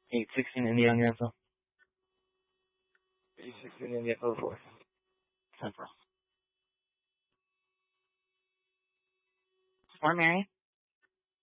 816 India on your info. 816 India, 04. 10-4. Fort Mary.